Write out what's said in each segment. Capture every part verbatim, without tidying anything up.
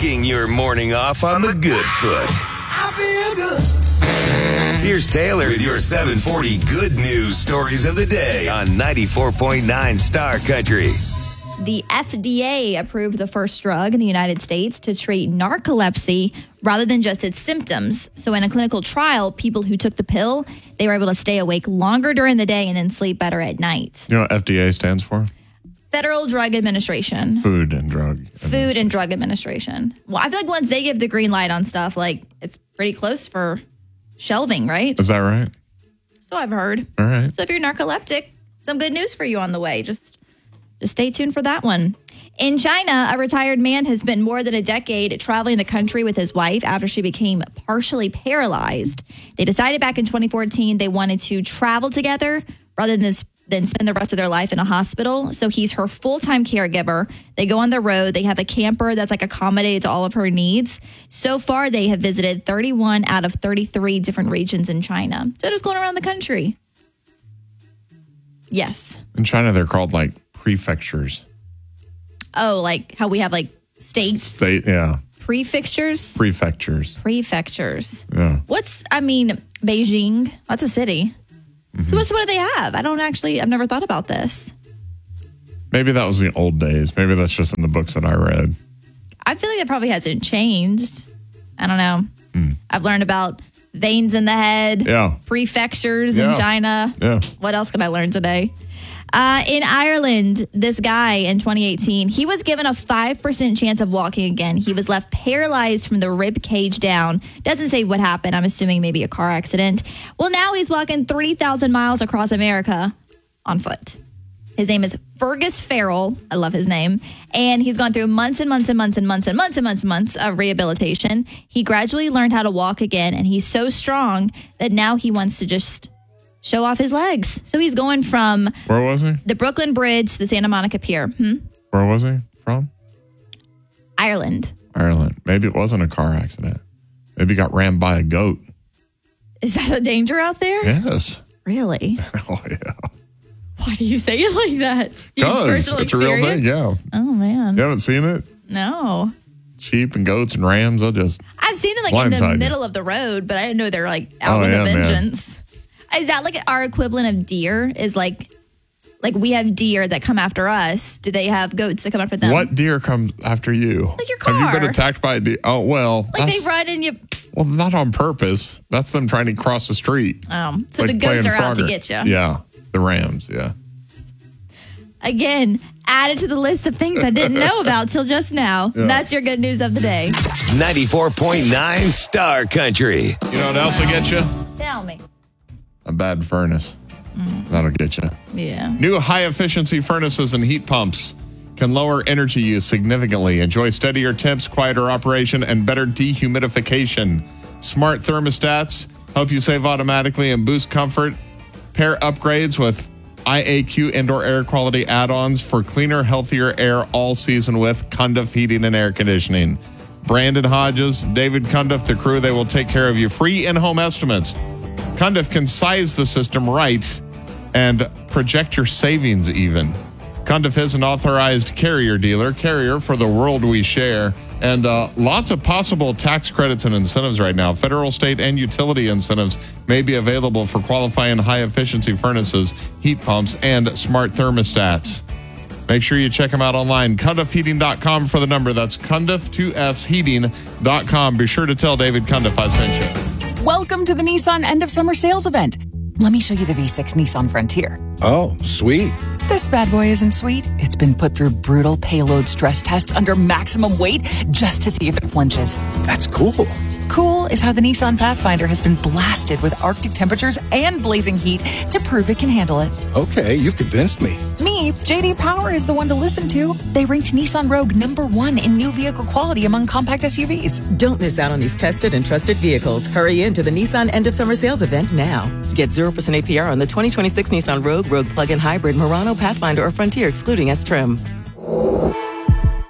Kicking your morning off on the good foot. I feel good. Here's Taylor with your seven forty good news stories of the day on ninety-four point nine Star Country. The F D A approved the first drug in the United States to treat narcolepsy rather than just its symptoms. So in a clinical trial, people who took the pill, they were able to stay awake longer during the day and then sleep better at night. You know what F D A stands for? Federal Drug Administration. Food and Drug. Food and Drug Administration. Well, I feel like once they give the green light on stuff, like it's pretty close for shelving, right? Is that right? So I've heard. All right. So if you're narcoleptic, some good news for you on the way. Just Just stay tuned for that one. In China, a retired man has spent more than a decade traveling the country with his wife after she became partially paralyzed. They decided back in twenty fourteen they wanted to travel together rather than, than spend the rest of their life in a hospital. So he's her full-time caregiver. They go on the road. They have a camper that's like accommodated to all of her needs. So far, they have visited thirty-one out of thirty-three different regions in China. So just going around the country. Yes. In China, they're called like prefectures. Oh, like how we have like states? State, yeah. Prefectures? Prefectures. Prefectures. Yeah. What's, I mean, Beijing, that's a city. Mm-hmm. So what's, what do they have? I don't actually, I've never thought about this. Maybe that was the old days. Maybe that's just in the books that I read. I feel like it probably hasn't changed. I don't know. Mm. I've learned about veins in the head. Yeah. Prefectures yeah. in China. Yeah. What else can I learn today? Uh, in Ireland, this guy in twenty eighteen, he was given a five percent chance of walking again. He was left paralyzed from the rib cage down. Doesn't say what happened. I'm assuming maybe a car accident. Well, now he's walking three thousand miles across America on foot. His name is Fergus Farrell. I love his name. And he's gone through months and months and months and months and months and months and months of rehabilitation. He gradually learned how to walk again, and he's so strong that now he wants to just show off his legs. So he's going from... Where was he? The Brooklyn Bridge to the Santa Monica Pier. Hmm? Where was he from? Ireland. Ireland. Maybe it wasn't a car accident. Maybe he got rammed by a goat. Is that a danger out there? Yes. Really? Oh, yeah. Why do you say it like that? Because it's a real thing, yeah. Oh, man. You haven't seen it? No. Sheep and goats and rams, they'll just... I've seen it like in the middle you. of the road, but I didn't know they're like out oh, with yeah, a vengeance. Man. Is that like our equivalent of deer? Is like, like we have deer that come after us. Do they have goats that come after them? What deer comes after you? Like your car. Have you been attacked by a deer? Oh, well. Like they run and you... Well, not on purpose. That's them trying to cross the street. Oh, so like the goats are Frogger. out to get you. Yeah, the rams, yeah. Again, added to the list of things I didn't know about till just now. Yeah. That's your good news of the day. ninety-four point nine Star Country. You know what else will get you? Tell me. A bad furnace. Mm. That'll get you. Yeah. New high-efficiency furnaces and heat pumps can lower energy use significantly. Enjoy steadier temps, quieter operation, and better dehumidification. Smart thermostats help you save automatically and boost comfort. Pair upgrades with I A Q indoor air quality add-ons for cleaner, healthier air all season with Cundiff Heating and Air Conditioning. Brandon Hodges, David Cundiff, the crew, they will take care of you. Free in-home estimates. Cundiff can size the system right and project your savings even. Cundiff is an authorized Carrier dealer, Carrier for the world we share, and uh, lots of possible tax credits and incentives right now. Federal, state, and utility incentives may be available for qualifying high-efficiency furnaces, heat pumps, and smart thermostats. Make sure you check them out online. Cundiff Heating dot com for the number. That's Cundiff, two F's, Heating dot com. Be sure to tell David Cundiff I sent you. Welcome to the Nissan End of Summer Sales Event. Let me show you the V six Nissan Frontier. Oh, sweet. This bad boy isn't sweet. It's been put through brutal payload stress tests under maximum weight just to see if it flinches. That's cool. Cool is how the Nissan Pathfinder has been blasted with Arctic temperatures and blazing heat to prove it can handle it. Okay, you've convinced me. Me, J D Power is the one to listen to. They ranked Nissan Rogue number one in new vehicle quality among compact S U Vs. Don't miss out on these tested and trusted vehicles. Hurry into the Nissan End of Summer Sales Event now. Get zero percent A P R on the twenty twenty-six Nissan Rogue, Rogue Plug-in Hybrid, Murano, Pathfinder, or Frontier, excluding S-Trim.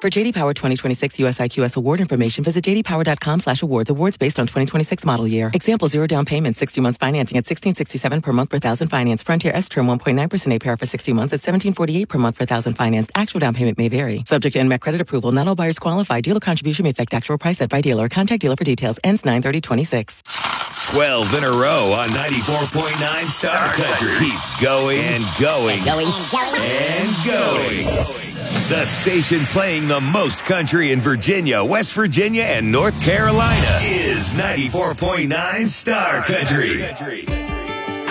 For J D Power twenty twenty-six U S I Q S award information, visit j d power dot com slash awards. Awards based on twenty twenty-six model year. Example, zero down payment, sixty months financing at sixteen sixty-seven per month per thousand finance. Frontier S term one point nine percent A P R for sixty months at seventeen forty-eight per month per thousand financed. Actual down payment may vary. Subject to N M E C credit approval. Not all buyers qualify. Dealer contribution may affect actual price set by dealer. Contact dealer for details. Ends nine thirty twenty-six. twelve in a row on ninety-four point nine Star Country. Keeps going and going Going. and going. The station playing the most country in Virginia, West Virginia, and North Carolina is ninety-four point nine Star Country.